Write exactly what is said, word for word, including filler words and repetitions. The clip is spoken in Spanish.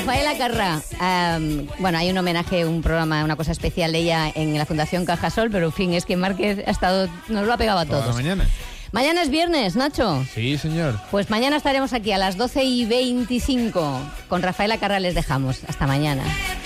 Rafaela Carrà. Um, bueno, hay un homenaje, un programa, una cosa especial de ella en la Fundación Cajasol, pero en fin, es que Márquez ha estado, nos lo ha pegado a todos. Toda la mañana. Mañana es viernes, Nacho. Sí, señor. Pues mañana estaremos aquí a las doce y veinticinco. Con Rafaela Carrà les dejamos. Hasta mañana.